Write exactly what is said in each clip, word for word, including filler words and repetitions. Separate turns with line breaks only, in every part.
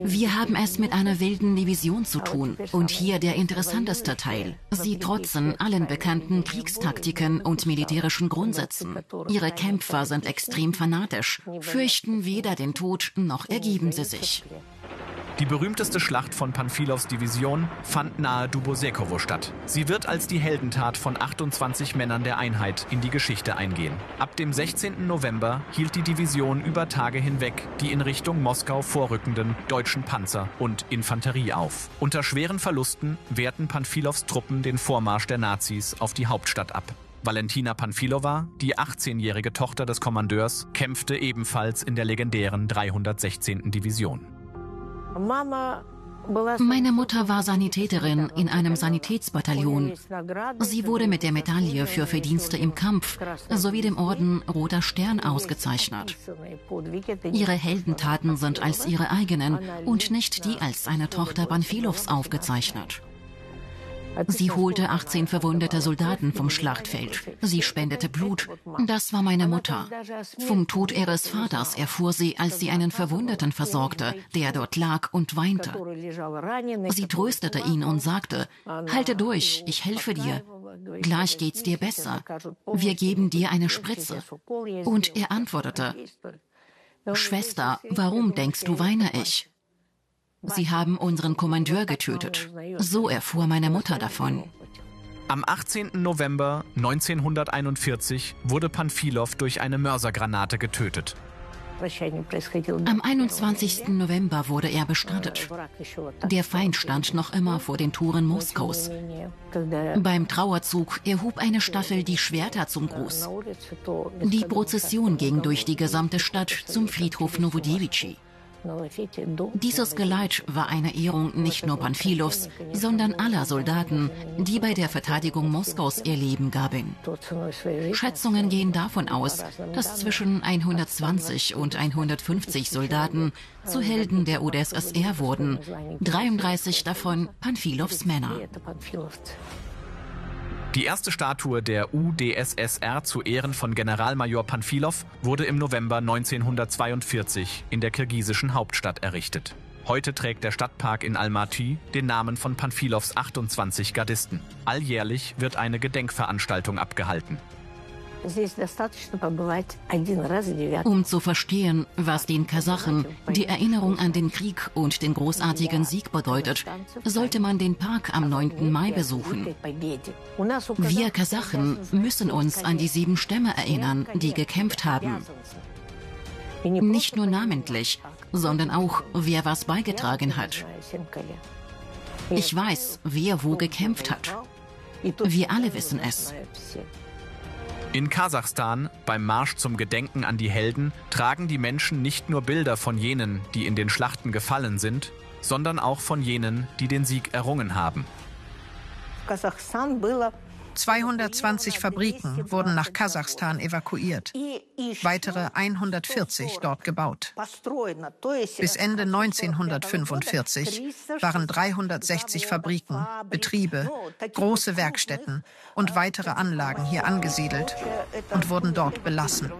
Wir haben es mit einer wilden Division zu tun. Und hier der interessanteste Teil. Sie trotzen allen bekannten Kriegstaktiken und militärischen Grundsätzen. Ihre Kämpfer sind extrem fanatisch, fürchten weder den Tod noch ergeben sie sich.
Die berühmteste Schlacht von Panfilovs Division fand nahe Dubosekowo statt. Sie wird als die Heldentat von achtundzwanzig Männern der Einheit in die Geschichte eingehen. Ab dem sechzehnten November hielt die Division über Tage hinweg die in Richtung Moskau vorrückenden deutschen Panzer und Infanterie auf. Unter schweren Verlusten wehrten Panfilovs Truppen den Vormarsch der Nazis auf die Hauptstadt ab. Valentina Panfilova, die achtzehnjährige Tochter des Kommandeurs, kämpfte ebenfalls in der legendären dreihundertsechzehnten Division.
Meine Mutter war Sanitäterin in einem Sanitätsbataillon. Sie wurde mit der Medaille für Verdienste im Kampf sowie dem Orden Roter Stern ausgezeichnet. Ihre Heldentaten sind als ihre eigenen und nicht die als eine Tochter Panfilovs aufgezeichnet. Sie holte achtzehn verwundete Soldaten vom Schlachtfeld. Sie spendete Blut. Das war meine Mutter. Vom Tod ihres Vaters erfuhr sie, als sie einen Verwundeten versorgte, der dort lag und weinte. Sie tröstete ihn und sagte, halte durch, ich helfe dir. Gleich geht's dir besser. Wir geben dir eine Spritze. Und er antwortete, Schwester, warum denkst du, weine ich? Sie haben unseren Kommandeur getötet. So erfuhr meine Mutter davon.
Am achtzehnten November neunzehnhunderteinundvierzig wurde Panfilov durch eine Mörsergranate getötet.
Am einundzwanzigsten November wurde er bestattet. Der Feind stand noch immer vor den Toren Moskaus. Beim Trauerzug erhob eine Staffel die Schwerter zum Gruß. Die Prozession ging durch die gesamte Stadt zum Friedhof Novodevitschi. Dieses Geleit war eine Ehrung nicht nur Panfilovs, sondern aller Soldaten, die bei der Verteidigung Moskaus ihr Leben gaben. Schätzungen gehen davon aus, dass zwischen hundertzwanzig und hundertfünfzig Soldaten zu Helden der U d S S R wurden, dreiunddreißig davon Panfilovs Männer.
Die erste Statue der U d S S R zu Ehren von Generalmajor Panfilov wurde im November neunzehnhundertzweiundvierzig in der kirgisischen Hauptstadt errichtet. Heute trägt der Stadtpark in Almaty den Namen von Panfilovs achtundzwanzig Gardisten. Alljährlich wird eine Gedenkveranstaltung abgehalten.
Um zu verstehen, was den Kasachen die Erinnerung an den Krieg und den großartigen Sieg bedeutet, sollte man den Park am neunten Mai besuchen. Wir Kasachen müssen uns an die sieben Stämme erinnern, die gekämpft haben. Nicht nur namentlich, sondern auch, wer was beigetragen hat. Ich weiß, wer wo gekämpft hat. Wir alle wissen es.
In Kasachstan, beim Marsch zum Gedenken an die Helden, tragen die Menschen nicht nur Bilder von jenen, die in den Schlachten gefallen sind, sondern auch von jenen, die den Sieg errungen haben.
zweihundertzwanzig Fabriken wurden nach Kasachstan evakuiert, weitere hundertvierzig dort gebaut. Bis Ende neunzehnhundertfünfundvierzig waren dreihundertsechzig Fabriken, Betriebe, große Werkstätten und weitere Anlagen hier angesiedelt und wurden dort belassen.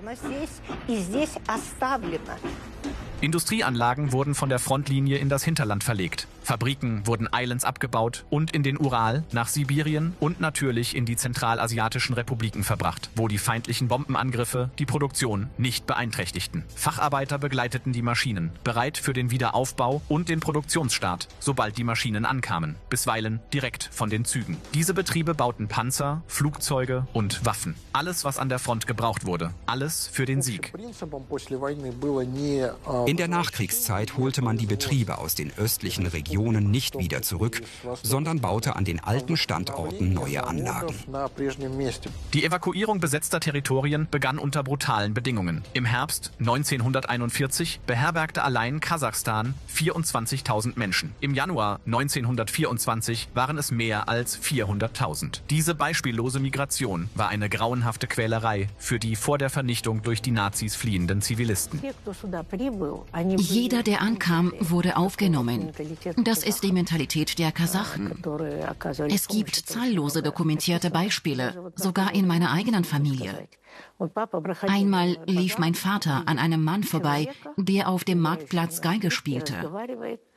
Industrieanlagen wurden von der Frontlinie in das Hinterland verlegt. Fabriken wurden eilends abgebaut und in den Ural, nach Sibirien und natürlich in die zentralasiatischen Republiken verbracht, wo die feindlichen Bombenangriffe die Produktion nicht beeinträchtigten. Facharbeiter begleiteten die Maschinen, bereit für den Wiederaufbau und den Produktionsstart, sobald die Maschinen ankamen, bisweilen direkt von den Zügen. Diese Betriebe bauten Panzer, Flugzeuge und Waffen. Alles, was an der Front gebraucht wurde. Alles für den Sieg.
In der Nachkriegszeit holte man die Betriebe aus den östlichen Regionen nicht wieder zurück, sondern baute an den alten Standorten neue Anlagen.
Die Evakuierung besetzter Territorien begann unter brutalen Bedingungen. Im Herbst neunzehnhunderteinundvierzig beherbergte allein Kasachstan vierundzwanzigtausend Menschen. Im Januar neunzehnhundertvierundzwanzig waren es mehr als vierhunderttausend. Diese beispiellose Migration war eine grauenhafte Quälerei für die vor der Vernichtung durch die Nazis fliehenden Zivilisten.
Jeder, der ankam, wurde aufgenommen. Das ist die Mentalität der Kasachen. Es gibt zahllose dokumentierte Beispiele, sogar in meiner eigenen Familie. Einmal lief mein Vater an einem Mann vorbei, der auf dem Marktplatz Geige spielte.